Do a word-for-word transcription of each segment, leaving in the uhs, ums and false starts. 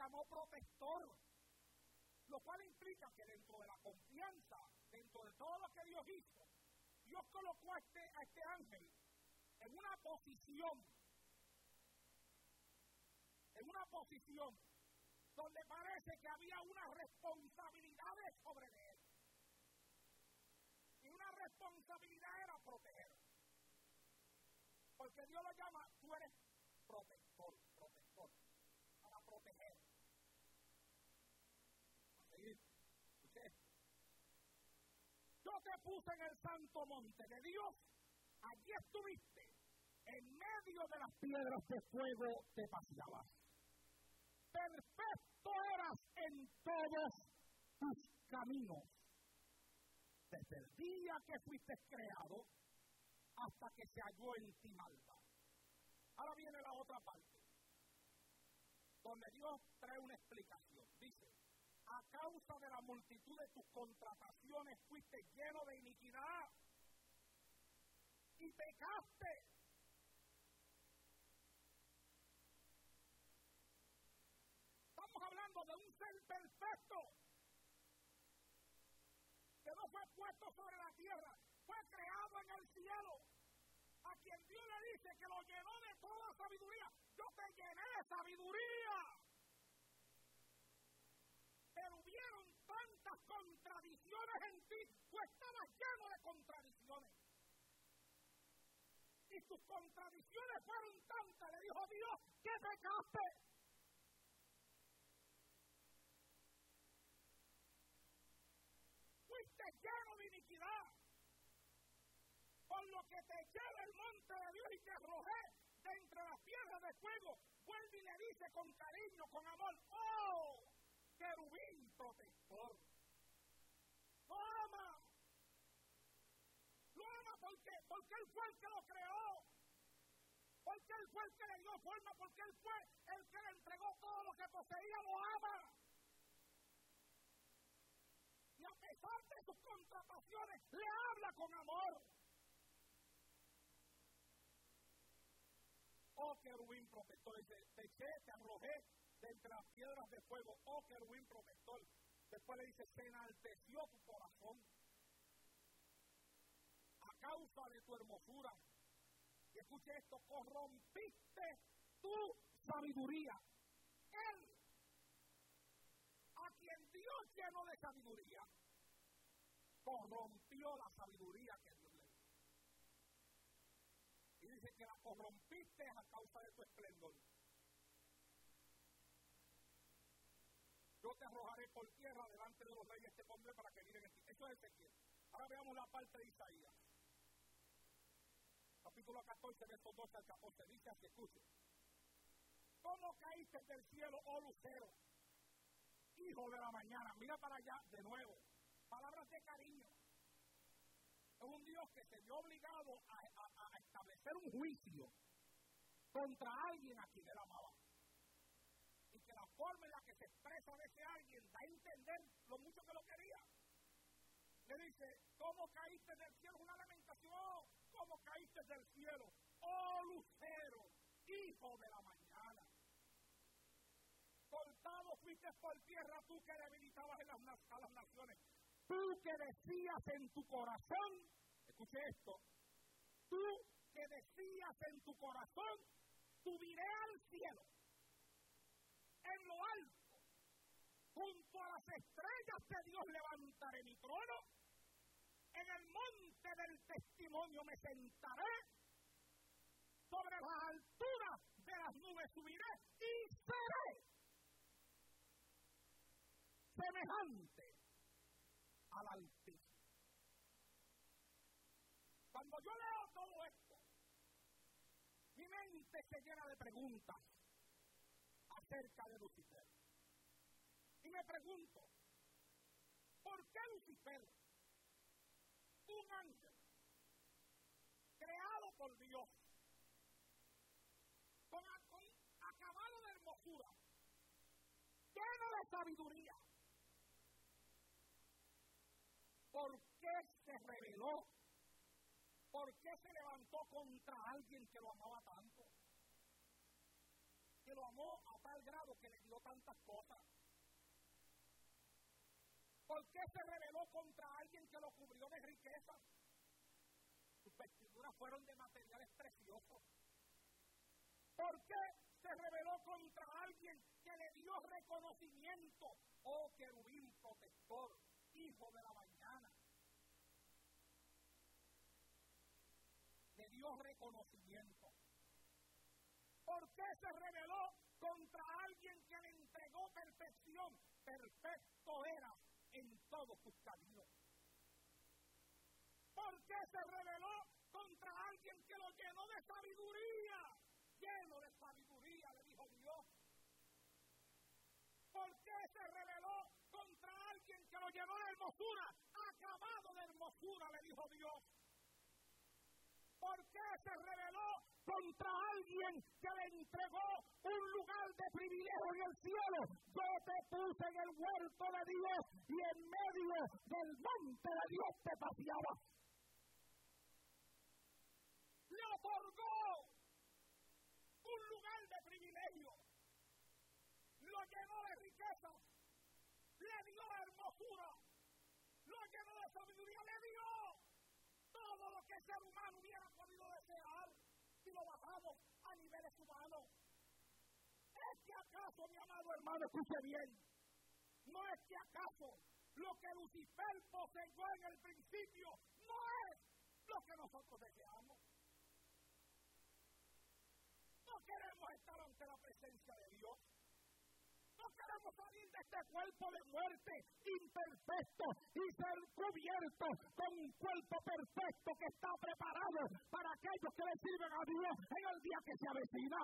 llamó protector, lo cual implica que dentro de la confianza, dentro de todo lo que Dios hizo, Dios colocó a este, a este ángel en una posición, en una posición donde parece que había unas responsabilidades sobre él. Y una responsabilidad era proteger. Porque Dios lo llama, tú eres protector, protector, para proteger. A seguir, escuché esto. Yo te puse en el santo monte de Dios, allí estuviste, en medio de las piedras de fuego te paseabas. Perfecto eras en todos tus caminos, desde el día que fuiste creado hasta que se halló en ti maldad. Ahora viene la otra parte, donde Dios trae una explicación. Dice, a causa de la multitud de tus contrataciones fuiste lleno de iniquidad y pecaste. Estamos hablando de un ser perfecto que no fue puesto sobre la tierra, fue creado en el cielo, a quien Dios le dice que lo llenó de toda sabiduría. Yo te llené de sabiduría, pero hubieron tantas contradicciones en ti, tú estabas lleno de contradicciones, y tus contradicciones fueron tantas, le dijo Dios, que pecaste. Fuiste lleno de iniquidad, por lo que te eché del monte de Dios y te arrojé de entre las piedras de fuego. Vuelve y le dice con cariño, con amor, ¡oh, querubín protector! Lo ama, lo ama porque, porque Él fue el que lo creó, porque Él fue el que le dio forma, porque Él fue el que le entregó todo lo que poseía, lo ama. Y a pesar de sus contrataciones, le habla con amor. Oh, querubín protector, dice, te eché, te arrojé de entre las piedras de fuego, oh, querubín protector. Después le dice, se enalteció tu corazón a causa de tu hermosura. Y escuche esto, corrompiste tu sabiduría. Él, a quien Dios llenó de sabiduría, corrompió la sabiduría que Dios le dio. Y dice que la corrompiste a causa de tu esplendor. Yo te arrojaré por tierra delante de los reyes, te pondré para que miren en ti. Eso es Ezequiel. Ahora veamos la parte de Isaías. Capítulo catorce, versos doce al catorce. Dice así, escuche. ¿Cómo caíste del cielo, oh lucero, hijo de la mañana? Mira para allá de nuevo. Palabras de cariño. Es un Dios que se vio obligado a, a, a establecer un juicio contra alguien a quien él amaba. Y que la forma en la que se expresa de ese alguien da a entender lo mucho que lo quería. Le dice, ¿cómo caíste del cielo? Una lamentación. Oh, ¿cómo caíste del cielo? Oh, lucero, hijo de la mañana. Cortado fuiste por tierra, tú que debilitabas en las, a las naciones. Tú que decías en tu corazón, escuche esto, tú que decías en tu corazón, subiré al cielo, en lo alto, junto a las estrellas de Dios levantaré mi trono, en el monte del testimonio me sentaré, sobre las alturas de las nubes subiré y seré semejante al Altísimo. Cuando yo leo todo esto, mi mente se llena de preguntas acerca de Lucifer. Y me pregunto, ¿por qué Lucifer, un ángel creado por Dios, con, con acabado de hermosura, lleno de sabiduría, ¿por qué se rebeló? ¿Por qué se levantó contra alguien que lo amaba tanto? Que lo amó a tal grado que le dio tantas cosas? ¿Por qué se rebeló contra alguien que lo cubrió de riqueza? Sus vestiduras fueron de materiales preciosos. ¿Por qué se rebeló contra alguien que le dio reconocimiento? Oh, querubín protector, hijo de la mañana. Le dio reconocimiento. ¿Por qué se rebeló contra alguien que le entregó perfección? Perfecto era en todos sus caminos. ¿Por qué se rebeló contra alguien que lo llenó de sabiduría? Lleno de sabiduría, le dijo Dios. ¿Por qué se rebeló contra alguien que lo llenó de hermosura? Acabado de hermosura, le dijo Dios. ¿Por qué se rebeló contra alguien que le entregó un lugar de privilegio en el cielo? Yo te puse en el huerto de Dios y en medio del monte de Dios te paseaba. Le otorgó un lugar de privilegio, lo llenó de riqueza, le dio hermosura, lo llenó de sabiduría, le dio todo lo que el ser humano hubiera podido desear si lo bajamos a niveles humanos. ¿Es que acaso, mi amado hermano, escuche bien? ¿No es que acaso lo que Lucifer poseyó en el principio no es lo que nosotros deseamos? No queremos estar ante la presencia de Dios. No queremos salir de este cuerpo de muerte imperfecto y ser cubiertos con un cuerpo perfecto que está preparado para aquellos que le sirven a Dios en el día que se avecina.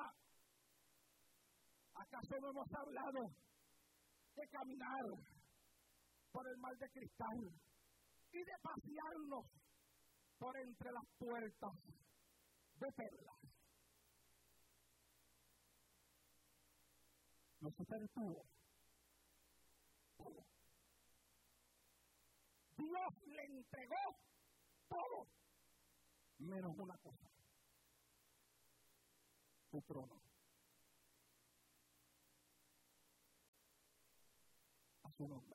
¿Acaso no hemos hablado de caminar por el mar de cristal y de pasearnos por entre las puertas de perlas? No se pertuvo. Dios le entregó todo, menos una cosa: su trono. A su nombre.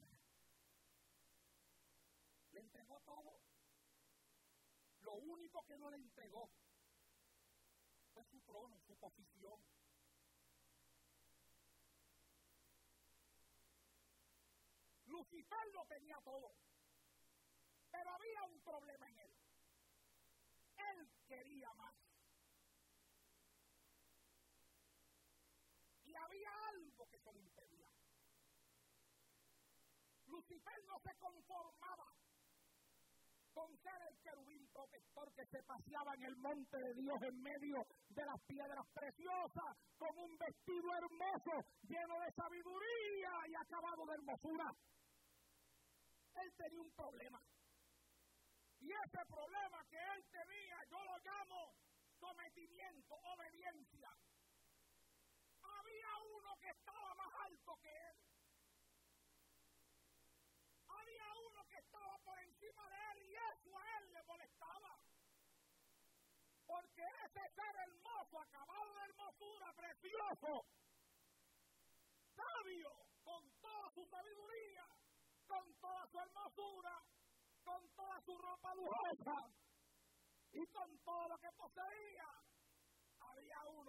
Le entregó todo. Lo único que no le entregó fue su trono, su posición. Lucifer lo tenía todo, pero había un problema en él. Él quería más. Y había algo que se lo impedía. Lucifer no se conformaba con ser el querubín protector que se paseaba en el monte de Dios en medio de las piedras preciosas, con un vestido hermoso, lleno de sabiduría y acabado de hermosura. Él tenía un problema. Y ese problema que él tenía, yo lo llamo sometimiento, obediencia. Había uno que estaba más alto que él. Había uno que estaba por encima de él y eso a él le molestaba. Porque ese ser hermoso, acabado de hermosura, precioso, sabio, con toda su sabiduría, con toda su hermosura, con toda su ropa lujosa y con todo lo que poseía, había uno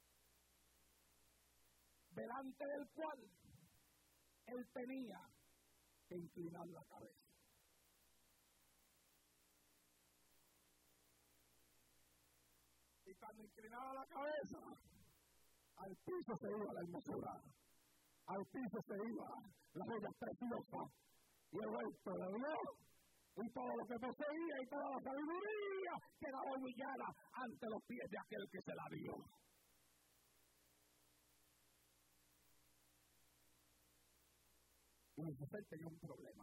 delante del cual él tenía que inclinar la cabeza. Y cuando inclinaba la cabeza, al piso se iba la hermosura, al piso se iba la joya preciosa y el resto de Dios y todo lo que poseía y toda la sabiduría quedaba humillada ante los pies de aquel que se la dio. Y Lucifer tenía un problema.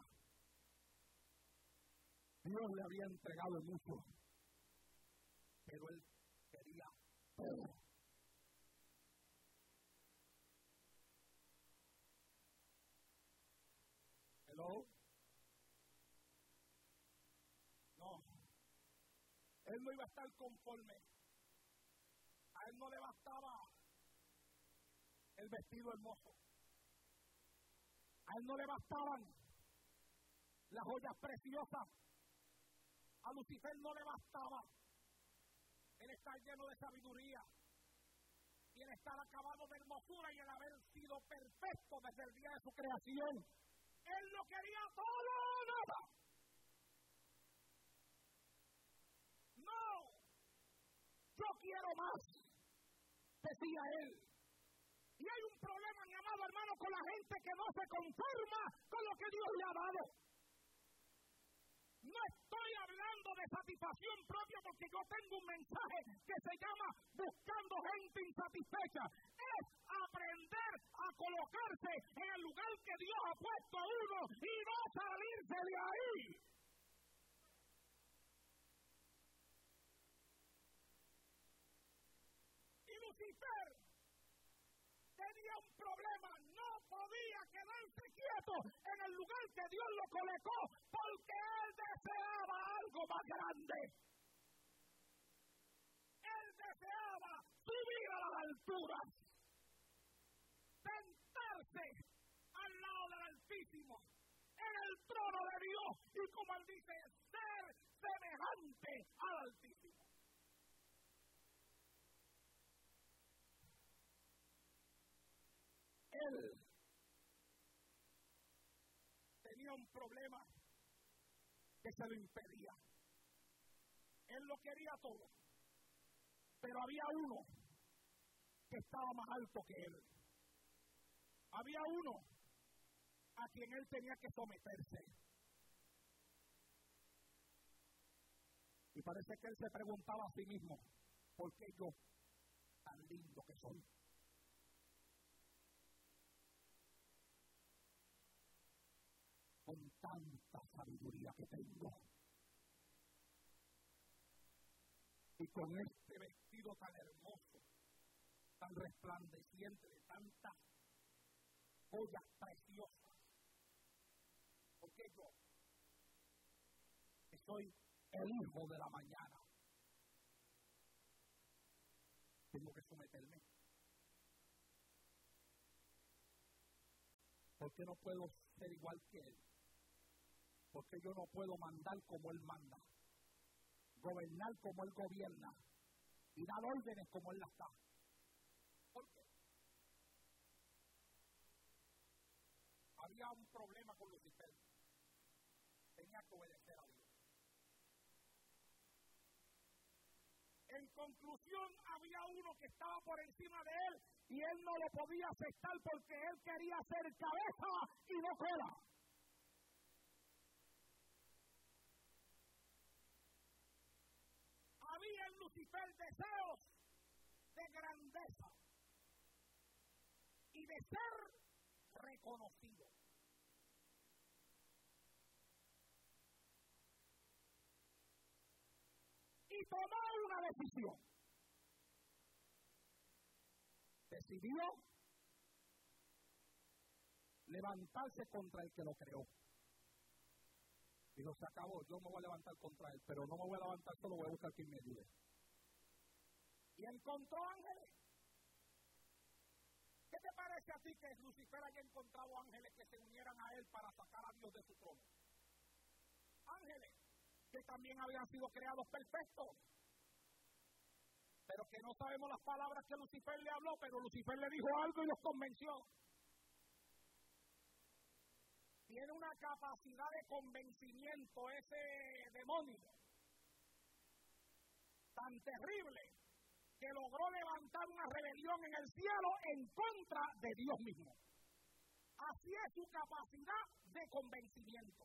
Dios le había entregado mucho, pero él quería todo. Hello. No. Él no iba a estar conforme. A él no le bastaba el vestido hermoso. A él no le bastaban las joyas preciosas. A Lucifer no le bastaba el estar lleno de sabiduría y el estar acabado de hermosura y el haber sido perfecto desde el día de su creación. Él lo quería todo o nada. No, yo quiero más, decía él. Y hay un problema, mi amado hermano, con la gente que no se conforma con lo que Dios le ha dado. No estoy hablando de satisfacción propia porque yo tengo un mensaje que se llama Buscando Gente Insatisfecha. Es aprender a colocarse en el lugar que Dios ha puesto a uno y no salirse de ahí. Y Lucifer tenía un problema, no podía quedarse quieto en el lugar que Dios lo colocó, porque él deseaba algo más grande. Él deseaba subir a las alturas, sentarse al lado del Altísimo, en el trono de Dios, y como él dice, ser semejante al Altísimo. Él tenía un problema que se lo impedía. Él lo quería todo, pero había uno que estaba más alto que él. Había uno a quien él tenía que someterse. Y parece que él se preguntaba a sí mismo, ¿por qué yo, tan lindo que soy? Con tanta sabiduría que tengo. Y con este vestido tan hermoso, tan resplandeciente, de tantas joyas preciosas. ¿Por qué yo? Que soy el hijo de la mañana. Tengo que someterme. ¿Por qué no puedo ser igual que él? Porque yo no puedo mandar como él manda, gobernar como él gobierna y dar órdenes como él las da. ¿Por qué? Había un problema con Lucifer. Tenía que obedecer a Dios. En conclusión, había uno que estaba por encima de él y él no lo podía aceptar porque él quería ser cabeza y no cola. Había en Lucifer deseos de grandeza y de ser reconocido. Y tomó una decisión. Decidió levantarse contra el que lo creó. Dijo, se acabó, yo me voy a levantar contra él, pero no me voy a levantar solo, voy a buscar quien me ayude. Y encontró ángeles. ¿Qué te parece a ti que Lucifer haya encontrado ángeles que se unieran a él para sacar a Dios de su trono? Ángeles que también habían sido creados perfectos, pero que no sabemos las palabras que Lucifer le habló, pero Lucifer le dijo algo y los convenció. Tiene una capacidad de convencimiento ese demonio tan terrible que logró levantar una rebelión en el cielo en contra de Dios mismo. Así es su capacidad de convencimiento.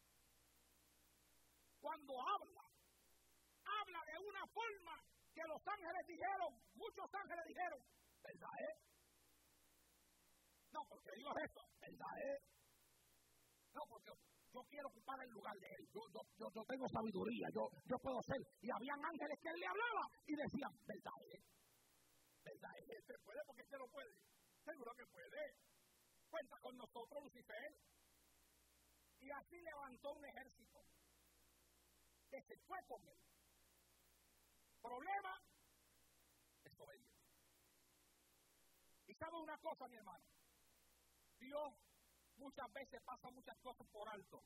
Cuando habla, habla de una forma que los ángeles dijeron, muchos ángeles dijeron, ¿verdad es? No, porque Dios es eso, ¿verdad es? No, porque yo quiero ocupar el lugar de él, yo, yo, yo, yo tengo sabiduría, yo, yo puedo ser. Y habían ángeles que él le hablaba y decían, ¿verdad es? ¿Verdad es? ¿Se puede? Porque este no puede. Seguro que puede. Cuenta con nosotros, Lucifer. Y así levantó un ejército que se fue con él. Problema, desobediencia. Y Y sabe una cosa, mi hermano, Dios muchas veces pasa muchas cosas por alto.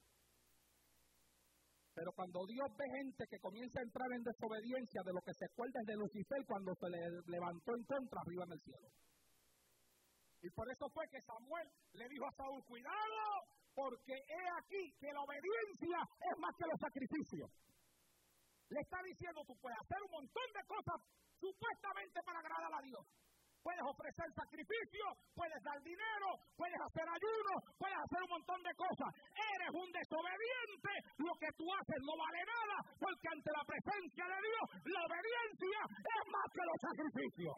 Pero cuando Dios ve gente que comienza a entrar en desobediencia, de lo que se acuerda es de Lucifer cuando se le levantó en contra arriba en el cielo. Y por eso fue que Samuel le dijo a Saúl, cuidado, porque he aquí que la obediencia es más que los sacrificios. Le está diciendo, tú puedes hacer un montón de cosas supuestamente para agradar a Dios. Puedes ofrecer sacrificio, puedes dar dinero, puedes hacer ayuno, puedes hacer un montón de cosas. Eres un desobediente, lo que tú haces no vale nada, porque ante la presencia de Dios, la obediencia es más que los sacrificios.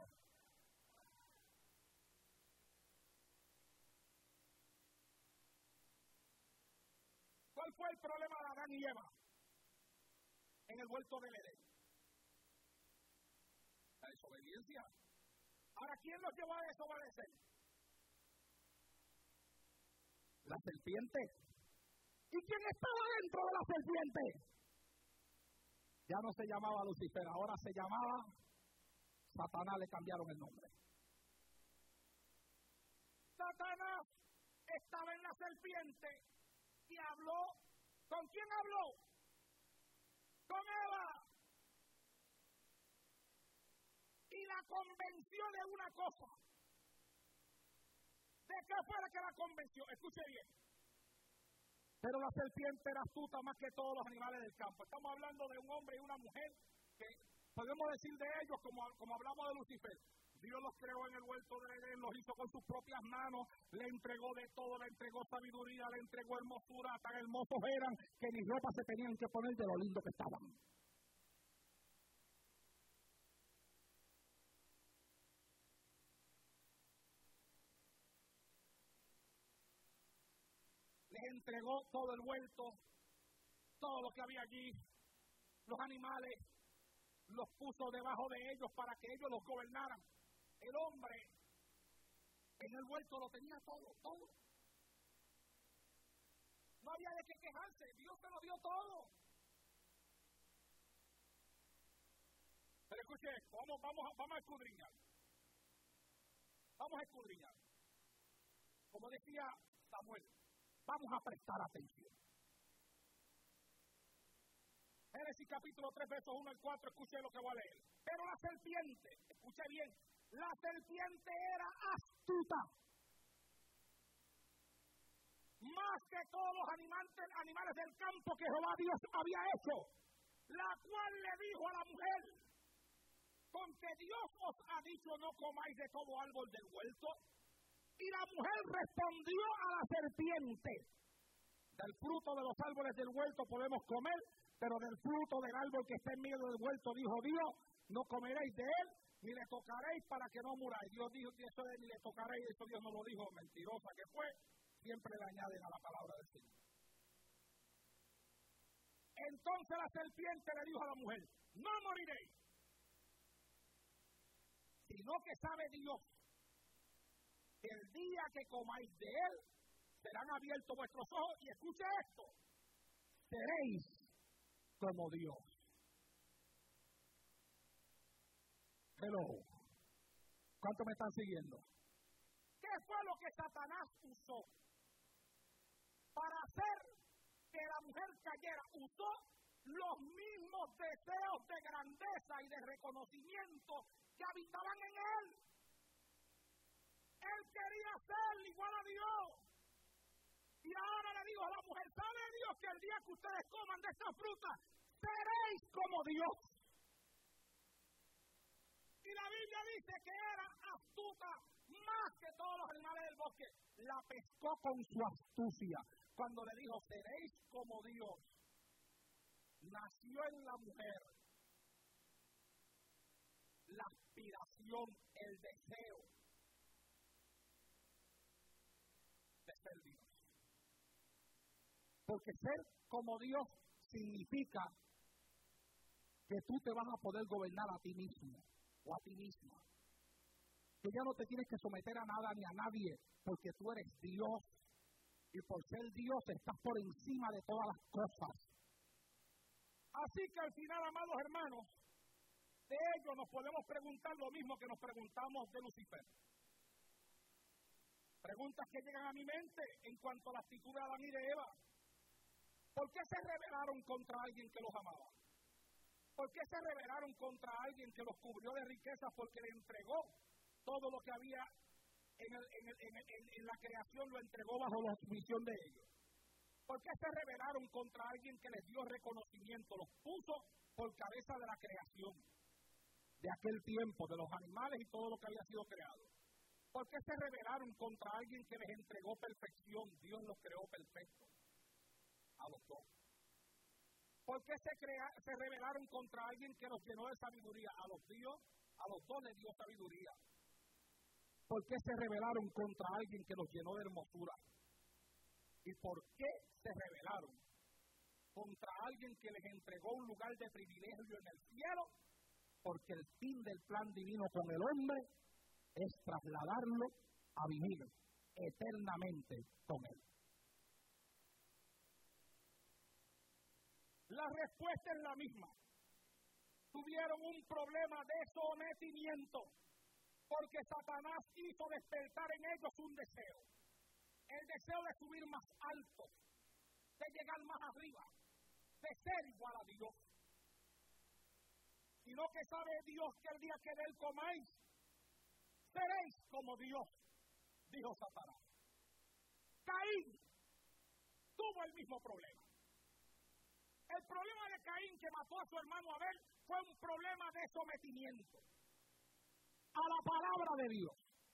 ¿Cuál fue el problema de Adán y Eva en el huerto del Edén? La desobediencia. Ahora, ¿quién los llevó a desobedecer? La serpiente. ¿Y quién estaba dentro de la serpiente? Ya no se llamaba Lucifer, ahora se llamaba Satanás, le cambiaron el nombre. Satanás estaba en la serpiente y habló. ¿Con quién habló? Con Eva. Y la convenció de una cosa. ¿De qué fue la que la convenció? Escuche bien. Pero la serpiente era astuta más que todos los animales del campo. Estamos hablando de un hombre y una mujer que podemos decir de ellos, como, como hablamos de Lucifer. Dios los creó en el huerto de Edén, los hizo con sus propias manos, le entregó de todo, le entregó sabiduría, le entregó hermosura, tan hermosos eran que ni ropa se tenían que poner de lo lindo que estaban. Les entregó todo el huerto, todo lo que había allí, los animales, los puso debajo de ellos para que ellos los gobernaran. El hombre en el huerto lo tenía todo, todo. No había de qué quejarse, Dios se lo dio todo. Pero escuche, vamos, vamos, vamos a escudriñar. Vamos a escudriñar. Como decía Samuel, vamos a prestar atención. Génesis capítulo tres, versos uno al cuatro, escuche lo que voy a leer. Pero la serpiente, escuche bien, la serpiente era astuta, más que todos los animales, animales del campo que Jehová Dios había hecho, la cual le dijo a la mujer, con que Dios os ha dicho no comáis de todo árbol del huerto. Y la mujer respondió a la serpiente, del fruto de los árboles del huerto podemos comer, pero del fruto del árbol que está en medio del huerto, dijo Dios, no comeréis de él, ni le tocaréis para que no muráis. Dios dijo que eso de ni le tocaréis, eso Dios no lo dijo, mentirosa que fue, siempre le añaden a la palabra del Señor. Entonces la serpiente le dijo a la mujer, no moriréis, sino que sabe Dios que el día que comáis de él, serán abiertos vuestros ojos, y escuche esto, seréis como Dios. Hello. ¿Cuántos me están siguiendo? ¿Qué fue lo que Satanás usó para hacer que la mujer cayera? Usó los mismos deseos de grandeza y de reconocimiento que habitaban en él. Él quería ser igual a Dios. Y ahora le digo a la mujer, ¿sabe Dios que el día que ustedes coman de esta fruta, seréis como Dios? Y la Biblia dice que era astuta más que todos los animales del bosque. La pescó con su astucia. Cuando le dijo, seréis como Dios, nació en la mujer la aspiración, el deseo de ser Dios. Porque ser como Dios significa que tú te vas a poder gobernar a ti mismo o a ti misma. Que ya no te tienes que someter a nada ni a nadie, porque tú eres Dios. Y por ser Dios estás por encima de todas las cosas. Así que al final, amados hermanos, de ellos nos podemos preguntar lo mismo que nos preguntamos de Lucifer. preguntas que llegan a mi mente en cuanto a la actitud de Adán y de Eva. ¿Por qué se rebelaron contra alguien que los amaba? ¿Por qué se rebelaron contra alguien que los cubrió de riquezas porque le entregó todo lo que había en, el, en, el, en, el, en, en la creación, lo entregó bajo la sumisión de ellos? ¿Por qué se rebelaron contra alguien que les dio reconocimiento, los puso por cabeza de la creación de aquel tiempo, de los animales y todo lo que había sido creado? ¿Por qué se rebelaron contra alguien que les entregó perfección? Dios los creó perfectos a los dos. ¿Por qué se, crea, se rebelaron contra alguien que los llenó de sabiduría? A los Dios, a los dos les dio sabiduría. ¿Por qué se rebelaron contra alguien que los llenó de hermosura? ¿Y por qué se rebelaron contra alguien que les entregó un lugar de privilegio en el cielo? Porque el fin del plan divino con el hombre es trasladarlo a vivir eternamente con él. La respuesta es la misma. Tuvieron un problema de sometimiento porque Satanás hizo despertar en ellos un deseo. El deseo de subir más alto, de llegar más arriba, de ser igual a Dios. Sino que sabe Dios que el día que de él comáis, seréis como Dios, dijo Satanás. Caín tuvo el mismo problema. El problema de Caín que mató a su hermano Abel fue un problema de sometimiento a la palabra de Dios.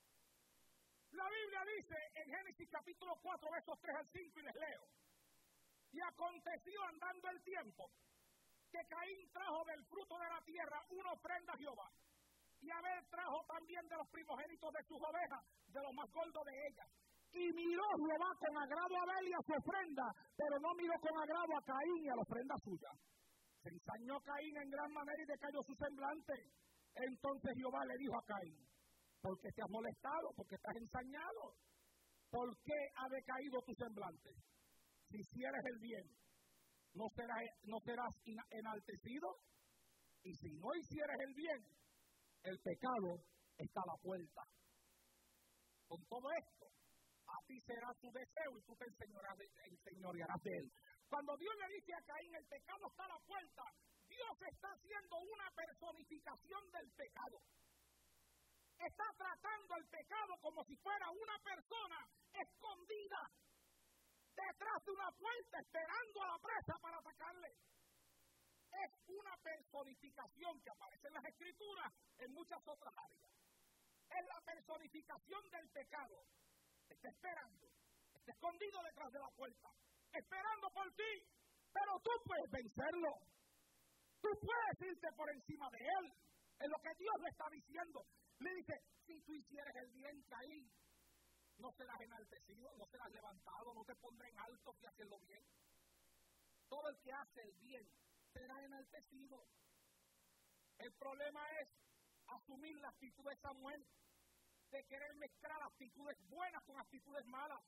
La Biblia dice en Génesis capítulo cuatro, versos tres al cinco, y les leo. Y aconteció andando el tiempo, que Caín trajo del fruto de la tierra una ofrenda a Jehová. Y Abel trajo también de los primogénitos de sus ovejas, de los más gordos de ellas. Y miró Jehová con agrado a Abel y a su ofrenda, pero no miró con agrado a Caín y a la ofrenda suya. Se ensañó Caín en gran manera y decayó su semblante. Entonces Jehová le dijo a Caín: ¿por qué te has molestado? ¿Por qué estás ensañado? ¿Por qué ha decaído tu semblante? Si hicieres el bien, ¿no serás, no serás enaltecido? Y si no hicieres el bien, el pecado está a la puerta. Con todo esto, a ti será tu deseo y tú te enseñorearás de él. Cuando Dios le dice a Caín, el pecado está a la puerta, Dios está haciendo una personificación del pecado. Está tratando el pecado como si fuera una persona escondida detrás de una puerta, esperando a la presa para atacarle. Es una personificación que aparece en las Escrituras en muchas otras áreas. Es la personificación del pecado. Está esperando, está escondido detrás de la puerta, esperando por ti, pero tú puedes vencerlo. Tú puedes irte por encima de él. Es lo que Dios le está diciendo. Le dice, si tú hicieres el bien, Caín, no serás enaltecido, no serás levantado, no te pondré en alto si haces lo bien. Todo el que hace el bien será enaltecido. El problema es asumir la actitud de Samuel, de querer mezclar actitudes buenas con actitudes malas.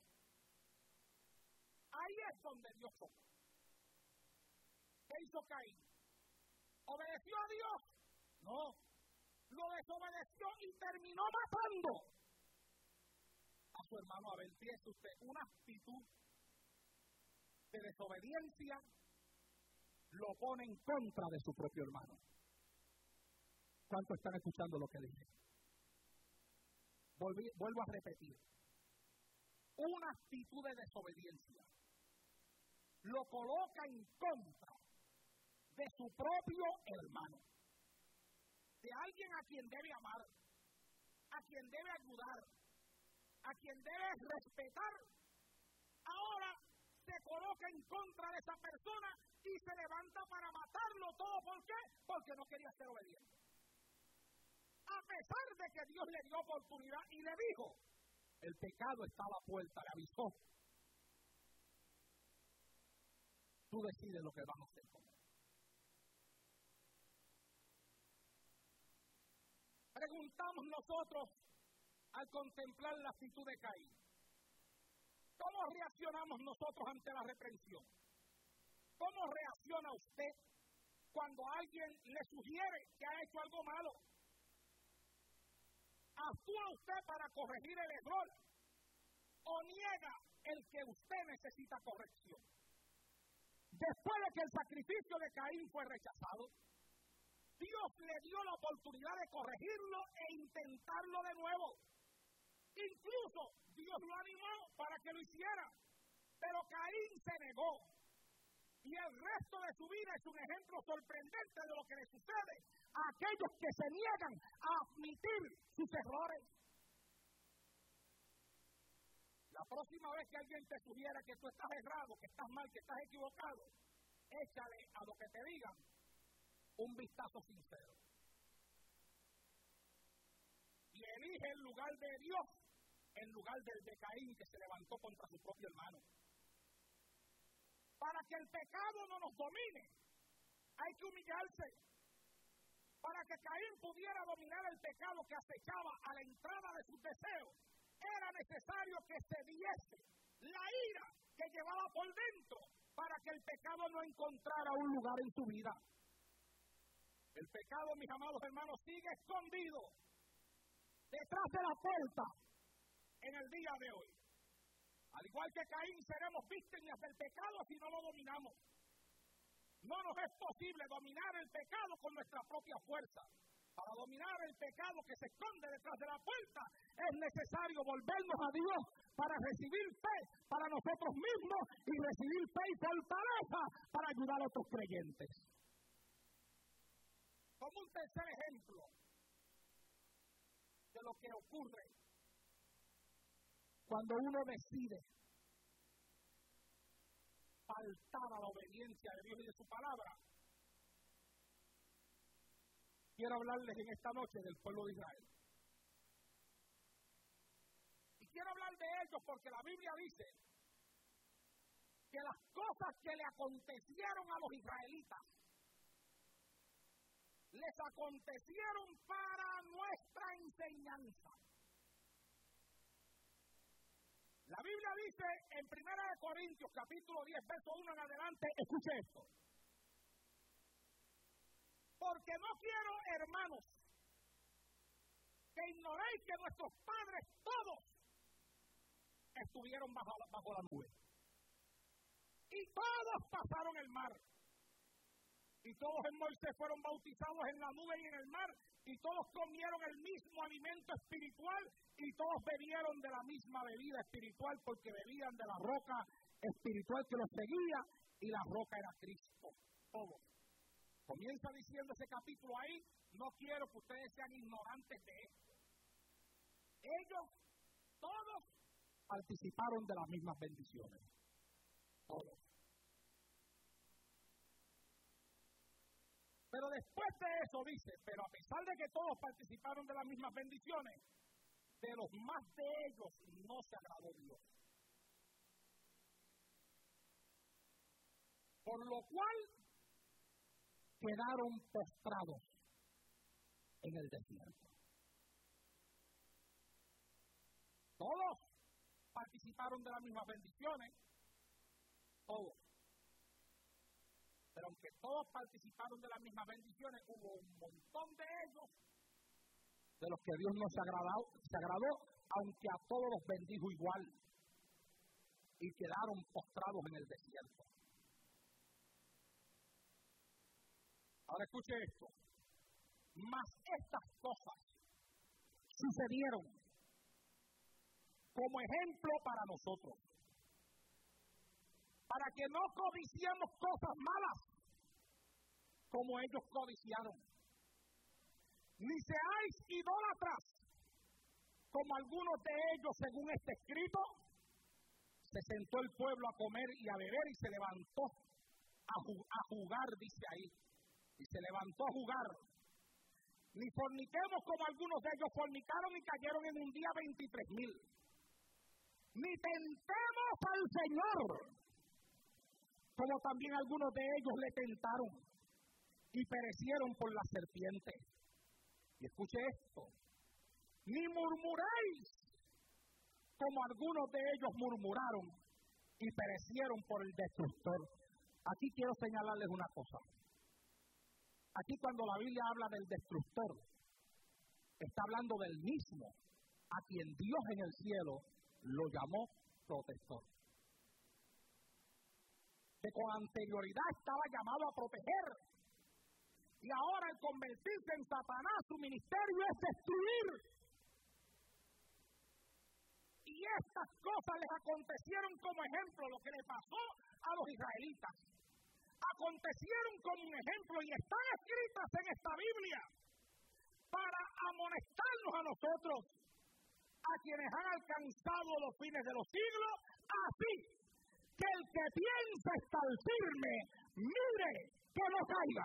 Ahí es donde Dios toca. ¿Qué hizo Caín? ¿Obedeció a Dios? No. Lo desobedeció y terminó matando a su hermano Abel. Fíjese usted, una actitud de desobediencia lo pone en contra de su propio hermano. ¿Cuántos están escuchando lo que dije? Volví, vuelvo a repetir. Una actitud de desobediencia lo coloca en contra de su propio hermano, de alguien a quien debe amar, a quien debe ayudar, a quien debe respetar. Ahora se coloca en contra de esa persona y se levanta para matarlo todo. ¿Por qué? Porque no quería ser obediente. A pesar de que Dios le dio oportunidad y le dijo, el pecado está a la puerta, le avisó. Tú decides lo que vas a hacer con él. Preguntamos nosotros al contemplar la actitud de Caín, ¿cómo reaccionamos nosotros ante la reprensión? ¿Cómo reacciona usted cuando alguien le sugiere que ha hecho algo malo? ¿Actúa usted para corregir el error? o niega el que usted necesita corrección. Después de que el sacrificio de Caín fue rechazado, Dios le dio la oportunidad de corregirlo e intentarlo de nuevo. Incluso Dios lo animó para que lo hiciera, pero Caín se negó. Y el resto de su vida es un ejemplo sorprendente de lo que le sucede a aquellos que se niegan a admitir sus errores. La próxima vez que alguien te sugiera que tú estás errado, que estás mal, que estás equivocado, échale a lo que te digan un vistazo sincero. Y elige el lugar de Dios en lugar del de Caín, que se levantó contra su propio hermano. Para que el pecado no nos domine, hay que humillarse. Para que Caín pudiera dominar el pecado que acechaba a la entrada de sus deseos, era necesario que se diese la ira que llevaba por dentro para que el pecado no encontrara un lugar en su vida. El pecado, mis amados hermanos, sigue escondido detrás de la puerta en el día de hoy. Al igual que Caín, seremos víctimas del pecado si no lo dominamos. No nos es posible dominar el pecado con nuestra propia fuerza. Para dominar el pecado que se esconde detrás de la puerta, es necesario volvernos a Dios para recibir fe para nosotros mismos y recibir fe y fortaleza para ayudar a otros creyentes. Como un tercer ejemplo de lo que ocurre cuando uno decide faltar a la obediencia de Dios y de su palabra, quiero hablarles en esta noche del pueblo de Israel. Y quiero hablar de ellos porque la Biblia dice que las cosas que le acontecieron a los israelitas les acontecieron para nuestra enseñanza. La Biblia dice en primera de Corintios, capítulo diez, verso uno en adelante, escuche esto. Porque no quiero, hermanos, que ignoréis que nuestros padres todos estuvieron bajo, bajo la nube. Y todos pasaron el mar. Y todos en Moisés fueron bautizados en la nube y en el mar. Y todos comieron el mismo alimento espiritual. Y todos bebieron de la misma bebida espiritual, porque bebían de la roca espiritual que los seguía. Y la roca era Cristo. Todos. Comienza diciendo ese capítulo ahí, no quiero que ustedes sean ignorantes de esto. Ellos, todos, participaron de las mismas bendiciones. Todos. Pero después de eso dice, pero a pesar de que todos participaron de las mismas bendiciones, de los más de ellos no se agradó Dios. Por lo cual quedaron postrados en el desierto. Todos participaron de las mismas bendiciones, todos. Pero aunque todos participaron de las mismas bendiciones, hubo un montón de ellos de los que Dios no se agradó, se agradó, aunque a todos los bendijo igual, y quedaron postrados en el desierto. Ahora escuche esto. Mas estas cosas sucedieron como ejemplo para nosotros, para que no codiciemos cosas malas como ellos codiciaron, ni seáis idólatras como algunos de ellos, según este escrito. Se sentó el pueblo a comer y a beber y se levantó a, ju- a jugar, dice ahí. Y se levantó a jugar. Ni forniquemos como algunos de ellos fornicaron y cayeron en un día veintitrés mil. Ni tentemos al Señor, como también algunos de ellos le tentaron y perecieron por la serpiente. Y escuche esto. Ni murmuréis como algunos de ellos murmuraron y perecieron por el destructor. Aquí quiero señalarles una cosa. Aquí cuando la Biblia habla del destructor, está hablando del mismo a quien Dios en el cielo lo llamó protector. Que con anterioridad estaba llamado a proteger. Y ahora al convertirse en Satanás, su ministerio es destruir. Y estas cosas les acontecieron como ejemplo, lo que le pasó a los israelitas. Acontecieron como un ejemplo y están escritas en esta Biblia para amonestarnos a nosotros, a quienes han alcanzado los fines de los siglos, así que el que piensa estar firme, mire que no caiga.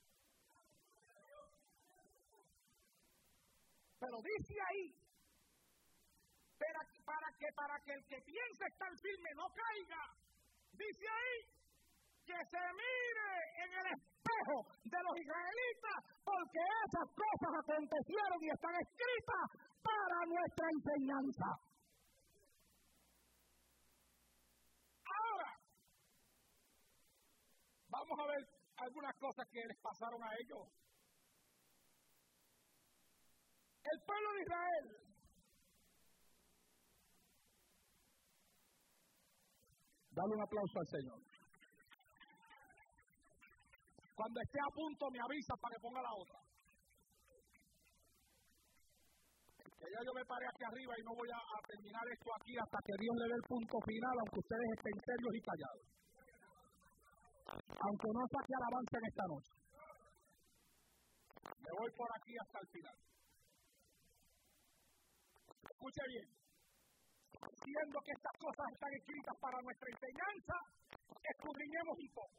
Pero dice ahí, para, para, que, para que el que piensa estar firme no caiga, dice ahí, que se mire en el espejo de los israelitas, porque esas cosas acontecieron y están escritas para nuestra enseñanza. Ahora, vamos a ver algunas cosas que les pasaron a ellos. El pueblo de Israel dale un aplauso al Señor. Cuando esté a punto me avisa para que ponga la otra. Que ya yo me paré aquí arriba y no voy a, a terminar esto aquí hasta que Dios le dé el punto final, aunque ustedes estén serios y callados. Aunque no saque alabanza en esta noche. Me voy por aquí hasta el final. Escuche bien. Siendo que estas cosas están escritas para nuestra enseñanza, escudriñemos un poco.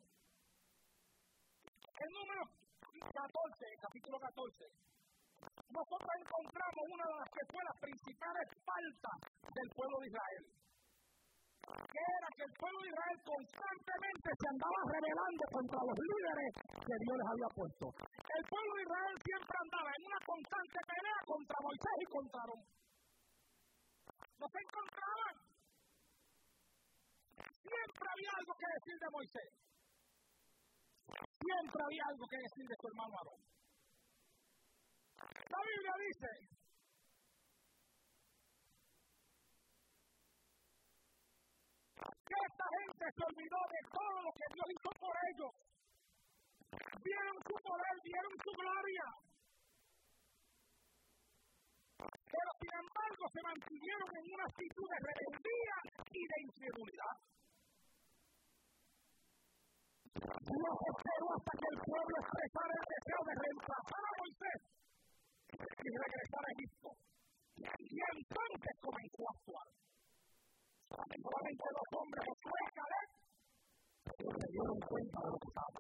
El número catorce, capítulo catorce, nosotros encontramos una de las que fue las principales faltas del pueblo de Israel, que era que el pueblo de Israel constantemente se andaba rebelando contra los líderes que Dios les había puesto. El pueblo de Israel siempre andaba en una constante pelea contra Moisés y contra Aarón. No se encontraban. Siempre había algo que decir de Moisés. Siempre había algo que decir de su hermano Aarón. La Biblia dice que esta gente se olvidó de todo lo que Dios hizo por ellos. Vieron su poder, vieron su gloria. Pero sin embargo se mantuvieron en una actitud de rebeldía y de incredulidad. Dios esperó hasta que el pueblo expresara el deseo de reemplazar a Moisés y regresar a Egipto. Y entonces comenzó a actuar. Solamente los hombres de Josué y Caleb se dieron cuenta de lo que estaba